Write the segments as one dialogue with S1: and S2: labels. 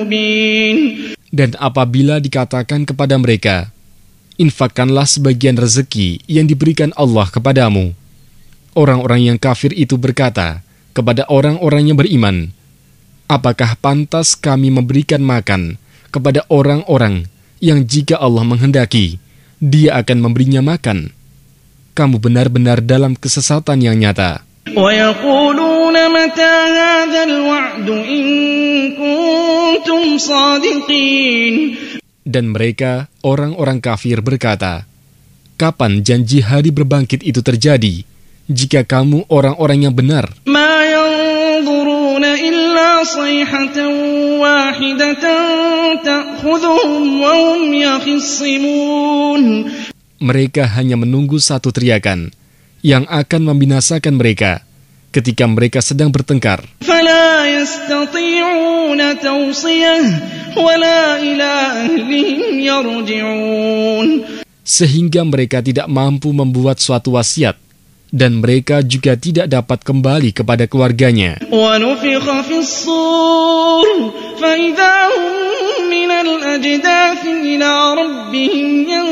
S1: مبين.
S2: Dan apabila dikatakan kepada mereka, infakkanlah sebagian rezeki yang diberikan Allah kepadamu, orang-orang yang kafir itu berkata kepada orang-orang yang beriman, apakah pantas kami memberikan makan kepada orang-orang yang jika Allah menghendaki, Dia akan memberinya makan? Kamu benar-benar dalam kesesatan yang nyata.
S1: وَيَقُولُونَ مَتَى هَذَا الْوَعْدُ إِن كُنتُمْ صَادِقِينَ.
S2: Dan mereka, orang-orang kafir berkata, kapan janji hari berbangkit itu terjadi, jika kamu orang-orang yang benar?
S1: مَا يَنظُرُونَ إِلَّا صَيْحَةً وَاحِدَةً تَأْخُذُهُمْ وَهُمْ يَخِصِّمُونَ.
S2: Mereka hanya menunggu satu teriakan yang akan membinasakan mereka ketika mereka sedang bertengkar.
S1: فَلَا يَسْتَطِيعُونَ تَوْصِيَةً وَلَا إِلَىٰ أَهْلِهِمْ يَرْجِعُونَ.
S2: Sehingga mereka tidak mampu membuat suatu wasiat, dan mereka juga tidak dapat kembali kepada keluarganya.
S1: وَنُفِخَ فِي الصُّورِ فَإِذَا هُم مِّنَ الْأَجْدَاثِ إِلَىٰ رَبِّهِمْ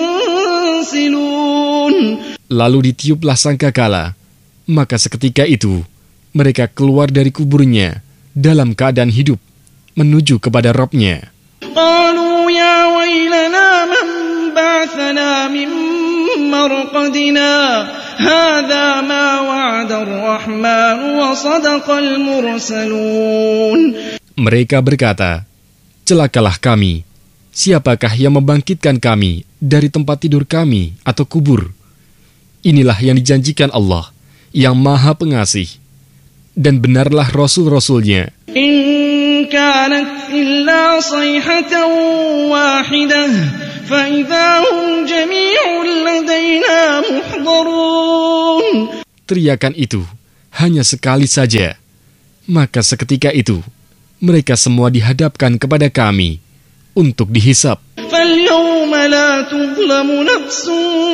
S1: يَنسِلُونَ.
S2: Lalu ditiuplah sangkakala, maka seketika itu mereka keluar dari kuburnya dalam keadaan hidup menuju kepada Rabb-nya.
S1: قَالُوا يَا وَيْلَنَا مَنْ بَعَثَنَا مِنْ مَرْقَدِنَا هَذَا مَا وَعَدَ الرَّحْمَنُ وَصَدَقَ الْمُرْسَلُونَ.
S2: Mereka berkata, celakalah kami, siapakah yang membangkitkan kami dari tempat tidur kami atau kubur? Inilah yang dijanjikan Allah, yang Maha Pengasih, dan benarlah Rasul-Rasulnya.
S1: إِن كَانَتْ إِلَّا صَيْحَةً وَاحِدَةً فَإِذَا هُمْ جَمِيعٌ لَدَيْنَا مُحْضَرُونَ.
S2: Teriakan itu hanya sekali saja, maka seketika itu mereka semua dihadapkan kepada kami untuk dihisap.
S1: فَالْيَوْمَ لَا تُظْلَمُ نَفْسٌ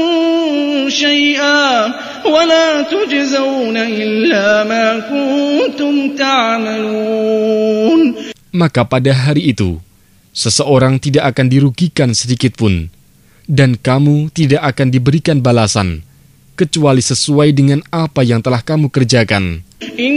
S1: شَيْئًا وَلَا تُجْزَوْنَ إِلَّا مَا كُنتُمْ تَعْمَلُونَ.
S2: Maka pada hari itu, seseorang tidak akan dirugikan sedikitpun, dan kamu tidak akan diberikan balasan, kecuali sesuai dengan apa yang telah kamu kerjakan.